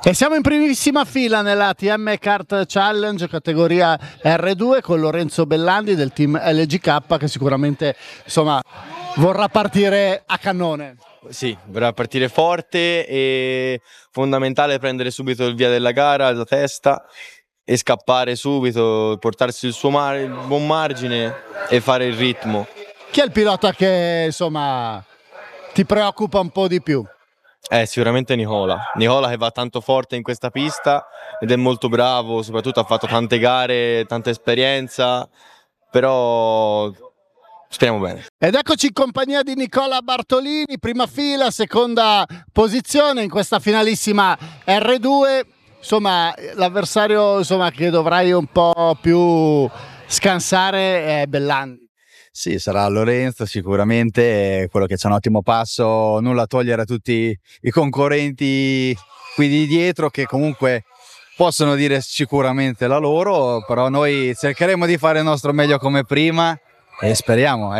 E siamo in primissima fila nella TM Kart Challenge categoria R2 con Lorenzo Bellandi del team LGK che sicuramente insomma vorrà partire a cannone. Sì, vorrà partire forte e fondamentale prendere subito il via della gara, la testa e scappare subito, portarsi il suo buon margine e fare il ritmo. Chi è il pilota che insomma ti preoccupa un po' di più? Sicuramente Nicola che va tanto forte in questa pista ed è molto bravo, soprattutto ha fatto tante gare, tanta esperienza, però speriamo bene. Ed eccoci in compagnia di Nicola Bartolini, prima fila, seconda posizione in questa finalissima R2. Insomma, l'avversario che dovrai un po' più scansare è Bellandi. Sì, sarà Lorenzo sicuramente, quello che c'è un ottimo passo, nulla a togliere a tutti i concorrenti qui di dietro che comunque possono dire sicuramente la loro, però noi cercheremo di fare il nostro meglio come prima e speriamo.